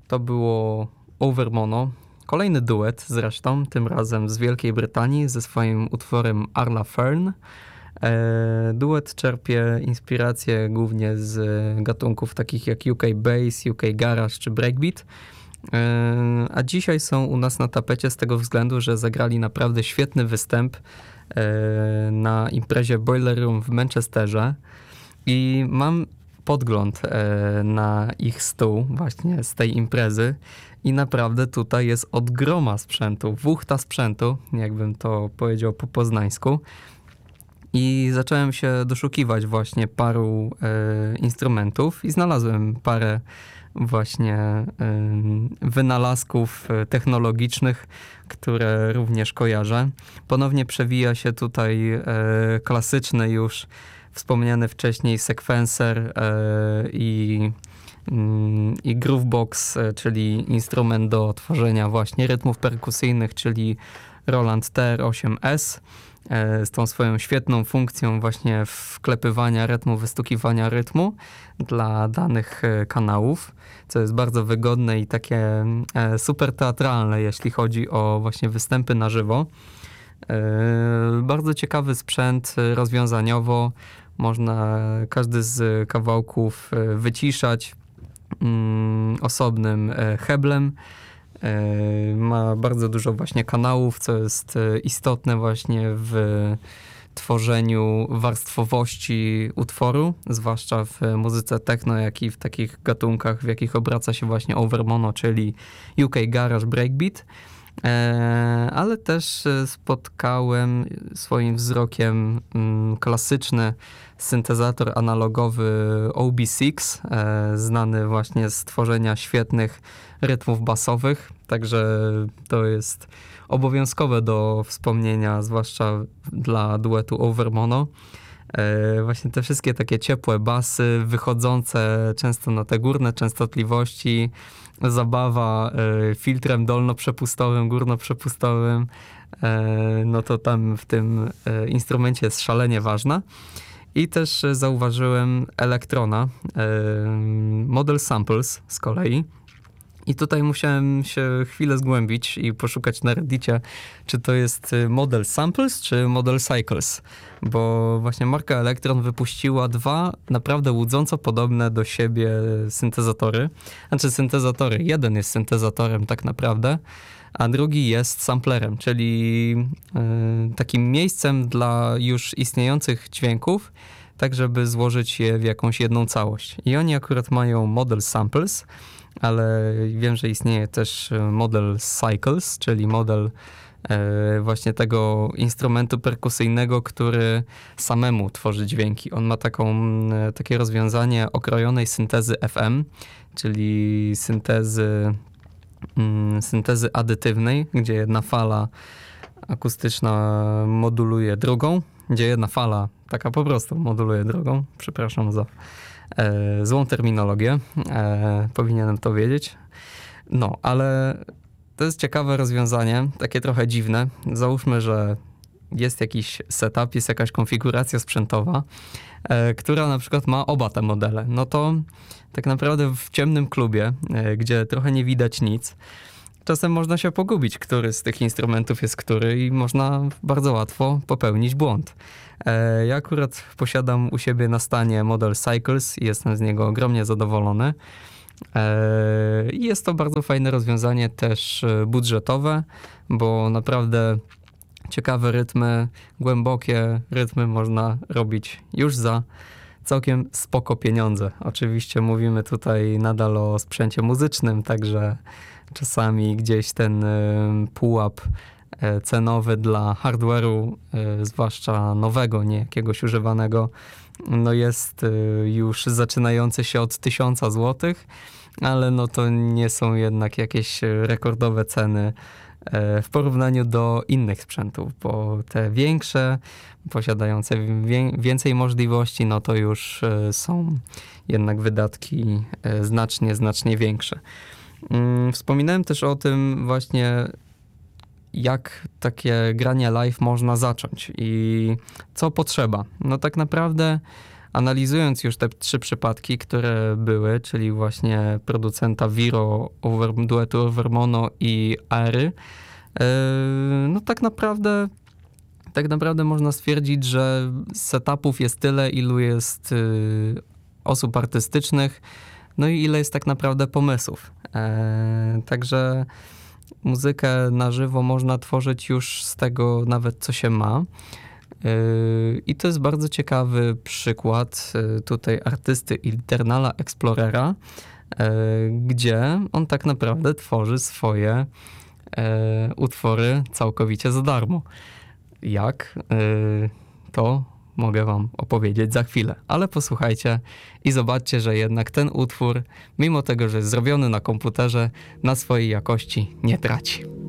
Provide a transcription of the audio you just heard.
to było Overmono. Kolejny duet zresztą, tym razem z Wielkiej Brytanii ze swoim utworem Arla Fern. Duet czerpie inspirację głównie z gatunków takich jak UK Bass, UK Garage czy Breakbeat. A dzisiaj są u nas na tapecie z tego względu, że zagrali naprawdę świetny występ na imprezie Boiler Room w Manchesterze i mam podgląd na ich stół właśnie z tej imprezy i naprawdę tutaj jest od groma sprzętu, wuchta sprzętu, jakbym to powiedział po poznańsku. I zacząłem się doszukiwać właśnie paru instrumentów i znalazłem parę właśnie wynalazków technologicznych, które również kojarzę. Ponownie przewija się tutaj klasyczny już wspomniany wcześniej sekwenser i groovebox, czyli instrument do tworzenia właśnie rytmów perkusyjnych, czyli Roland TR-8S z tą swoją świetną funkcją właśnie wklepywania rytmu, wystukiwania rytmu dla danych kanałów, co jest bardzo wygodne i takie super teatralne, jeśli chodzi o właśnie występy na żywo. Bardzo ciekawy sprzęt rozwiązaniowo. Można każdy z kawałków wyciszać osobnym heblem. Ma bardzo dużo właśnie kanałów, co jest istotne właśnie w tworzeniu warstwowości utworu, zwłaszcza w muzyce techno, jak i w takich gatunkach, w jakich obraca się właśnie Overmono, czyli UK Garage Breakbeat. Ale też spotkałem swoim wzrokiem klasyczny syntezator analogowy OB6, znany właśnie z tworzenia świetnych rytmów basowych, także to jest obowiązkowe do wspomnienia, zwłaszcza dla duetu Overmono. Właśnie te wszystkie takie ciepłe basy, wychodzące często na te górne częstotliwości, zabawa filtrem dolnoprzepustowym, górnoprzepustowym, no to tam w tym instrumencie jest szalenie ważna. I też zauważyłem Elektrona, Model Samples z kolei. I tutaj musiałem się chwilę zgłębić i poszukać na Reddicie, czy to jest Model Samples, czy Model Cycles. Bo właśnie marka Elektron wypuściła dwa naprawdę łudząco podobne do siebie syntezatory. Znaczy syntezatory. Jeden jest syntezatorem tak naprawdę, a drugi jest samplerem, czyli takim miejscem dla już istniejących dźwięków, tak żeby złożyć je w jakąś jedną całość. I oni akurat mają Model Samples, ale wiem, że istnieje też model Cycles, czyli model właśnie tego instrumentu perkusyjnego, który samemu tworzy dźwięki. On ma takie rozwiązanie okrojonej syntezy FM, czyli syntezy adytywnej, gdzie jedna fala akustyczna moduluje drugą, gdzie jedna fala taka po prostu moduluje drugą. Przepraszam za złą terminologię. Powinienem to wiedzieć. No, ale to jest ciekawe rozwiązanie, takie trochę dziwne. Załóżmy, że jest jakiś setup, jest jakaś konfiguracja sprzętowa, która na przykład ma oba te modele. No to tak naprawdę w ciemnym klubie, gdzie trochę nie widać nic, czasem można się pogubić, który z tych instrumentów jest który i można bardzo łatwo popełnić błąd. Ja akurat posiadam u siebie na stanie model Cycles i jestem z niego ogromnie zadowolony. Jest to bardzo fajne rozwiązanie, też budżetowe, bo naprawdę ciekawe rytmy, głębokie rytmy można robić już za całkiem spoko pieniądze. Oczywiście mówimy tutaj nadal o sprzęcie muzycznym, także czasami gdzieś ten pułap cenowy dla hardware'u, zwłaszcza nowego, nie jakiegoś używanego, no jest już zaczynający się od 1000 złotych, ale no to nie są jednak jakieś rekordowe ceny w porównaniu do innych sprzętów, bo te większe, posiadające więcej możliwości, no to już są jednak wydatki znacznie większe. Wspominałem też o tym właśnie, jak takie granie live można zacząć i co potrzeba. No tak naprawdę Analizując już te 3 przypadki, które były, czyli właśnie producenta Viro, duetu Overmono i Airy, no tak naprawdę można stwierdzić, że setupów jest tyle, ilu jest osób artystycznych, no i ile jest tak naprawdę pomysłów. Także muzykę na żywo można tworzyć już z tego nawet, co się ma. I to jest bardzo ciekawy przykład tutaj artysty Internala Explorera, gdzie on tak naprawdę tworzy swoje utwory całkowicie za darmo. Jak? To mogę wam opowiedzieć za chwilę, ale posłuchajcie i zobaczcie, że jednak ten utwór, mimo tego, że jest zrobiony na komputerze, na swojej jakości nie traci.